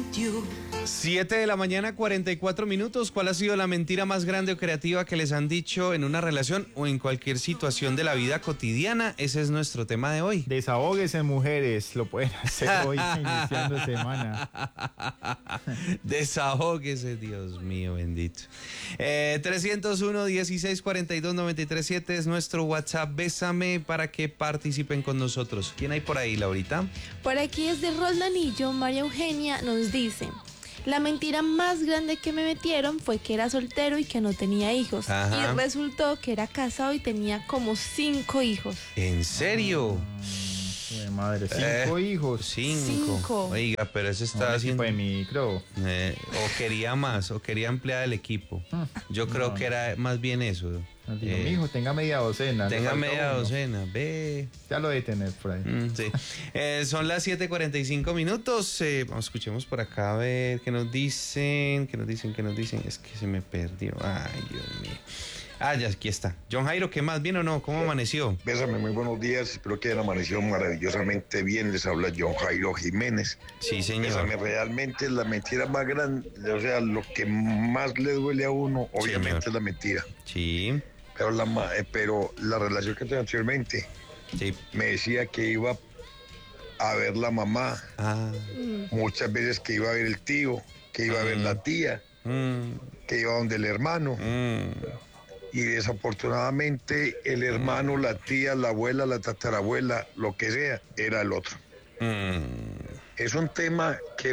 7 de la mañana, 44 minutos. ¿Cuál ha sido la mentira más grande o creativa que les han dicho en una relación o en cualquier situación de la vida cotidiana? Ese es nuestro tema de hoy. Desahóguese, mujeres, lo pueden hacer hoy iniciando semana. Desahóguese, Dios mío, bendito. 301-1642-937 es nuestro WhatsApp. Bésame para que participen con nosotros. ¿Quién hay por ahí, Laurita? Por aquí es de Roldanillo. María Eugenia nos dice: la mentira más grande que me metieron fue que era soltero y que no tenía hijos. Ajá. Y resultó que era casado y tenía como 5 hijos. ¿En serio? Madre, 5 hijos. 5. Oiga, pero eso está haciendo... de micro. O quería más, o quería ampliar el equipo. Yo creo que era más bien eso. Digo, mijo, tenga media docena. Tenga media docena, ve. Ya lo de tener por ahí. Sí. Son las 7:45 minutos. Escuchemos por acá a ver qué nos dicen. Es que se me perdió. Ay, Dios mío. Ya aquí está. John Jairo, ¿qué más? ¿Bien o no? ¿Cómo amaneció? Bésame, muy buenos días. Espero que hayan amanecido maravillosamente bien. Les habla John Jairo Jiménez. Sí, señor. Bésame, realmente la mentira más grande, o sea, lo que más le duele a uno, obviamente, es la mentira. Sí. Pero la relación que tengo anteriormente, Sí. me decía que iba a ver la mamá, muchas veces que iba a ver el tío, que iba a ver la tía, que iba donde el hermano. Y desafortunadamente el hermano, la tía, la abuela, la tatarabuela, lo que sea, era el otro. Es un tema que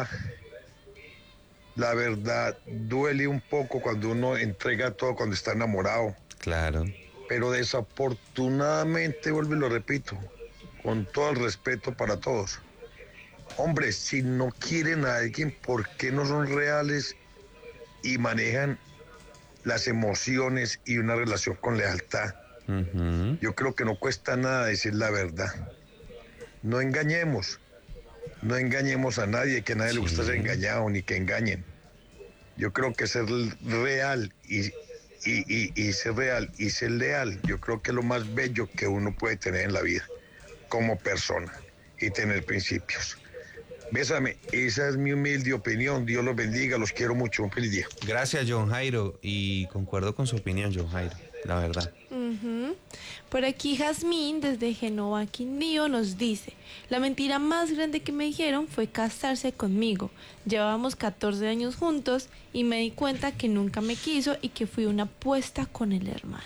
la verdad duele un poco cuando uno entrega todo, cuando está enamorado. Claro. Pero desafortunadamente, vuelvo y lo repito, con todo el respeto para todos. Hombre, si no quieren a alguien, ¿por qué no son reales y manejan las emociones y una relación con lealtad? Yo creo que no cuesta nada decir la verdad. No engañemos a nadie, que a nadie le gusta ser engañado ni que engañen. Yo creo que ser real y ser real y ser leal, yo creo que es lo más bello que uno puede tener en la vida como persona y tener principios. Bésame, esa es mi humilde opinión. Dios los bendiga, los quiero mucho. Un feliz día. Gracias, John Jairo, y concuerdo con su opinión, John Jairo, la verdad. Por aquí Jazmín desde Génova, Quindío, nos dice: la mentira más grande que me dijeron fue casarse conmigo. Llevábamos 14 años juntos y me di cuenta que nunca me quiso y que fui una apuesta con el hermano.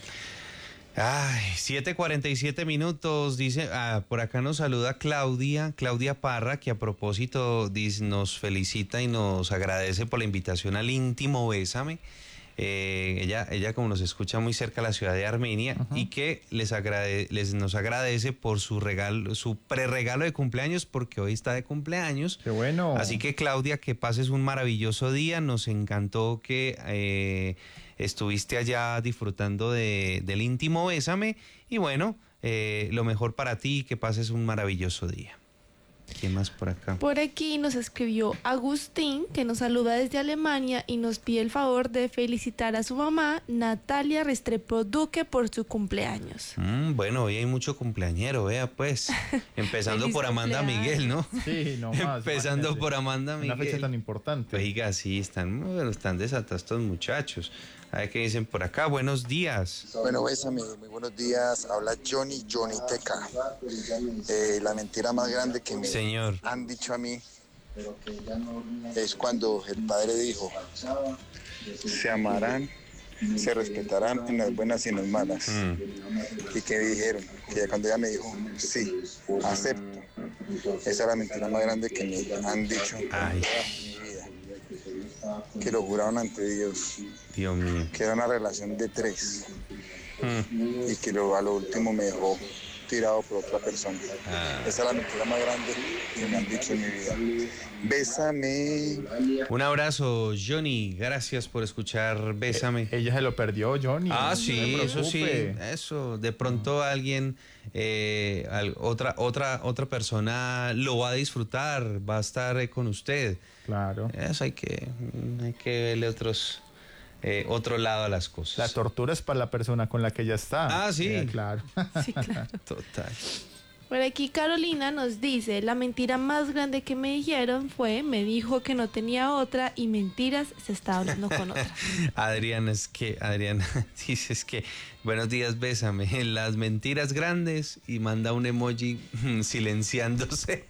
7:47 minutos, dice, por acá nos saluda Claudia Parra, que a propósito nos felicita y nos agradece por la invitación al íntimo Bésame. Ella como nos escucha muy cerca de la ciudad de Armenia, y que nos agradece por su regalo, su preregalo de cumpleaños, porque hoy está de cumpleaños. Qué bueno. Así que, Claudia, que pases un maravilloso día. Nos encantó que estuviste allá disfrutando del íntimo Bésame, y bueno, lo mejor para ti, que pases un maravilloso día. ¿Quién más por acá? Por aquí nos escribió Agustín, que nos saluda desde Alemania y nos pide el favor de felicitar a su mamá, Natalia Restrepo Duque, por su cumpleaños. Bueno, hoy hay mucho cumpleañero, vea pues. Empezando por Amanda Miguel, ¿no? Sí, no más. Empezando por Amanda Miguel. Una fecha tan importante. Oiga, sí, están desatados estos muchachos. A ver qué dicen por acá. Buenos días. Bueno, Bésame, muy buenos días. Habla Johnny Teca. La mentira más grande que me han dicho a mí es cuando el padre dijo: se amarán, se respetarán en las buenas y en las malas. Y que dijeron, que cuando ella me dijo, sí, acepto. Esa es la mentira más grande que me han dicho en toda mi vida. Que lo juraron ante Dios. Dios mío. Que era una relación de 3. Y que a lo último me dejó tirado por otra persona. Esa es la mentira más grande que me han dicho en mi vida. Bésame. Un abrazo, Johnny. Gracias por escuchar Bésame. Ella se lo perdió, Johnny. Sí, eso sí. Eso. De pronto alguien, otra persona lo va a disfrutar, va a estar con usted. Claro. Eso hay que verle otro lado a las cosas. La tortura es para la persona con la que ella está. Sí. Claro. Sí, claro. Total. Por aquí Carolina nos dice, la mentira más grande que me dijeron fue, me dijo que no tenía otra y mentiras, se está hablando con otra. Adriana dice es que, buenos días, bésame, las mentiras grandes y manda un emoji silenciándose.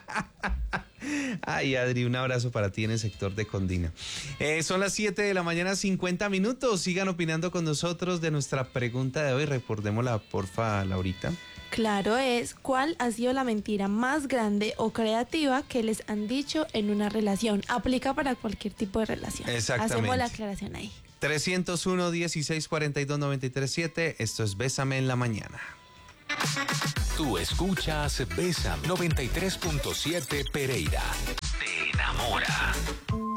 Ay, Adri, un abrazo para ti en el sector de Condina. Son las 7 de la mañana, 50 minutos. Sigan opinando con nosotros de nuestra pregunta de hoy. Recordémosla, porfa, Laurita. Claro es, ¿cuál ha sido la mentira más grande o creativa que les han dicho en una relación? Aplica para cualquier tipo de relación. Exactamente. Hacemos la aclaración ahí. 301-1642-937. Esto es Bésame en la Mañana. Tú escuchas Bésame 93.7 Pereira. Te enamora.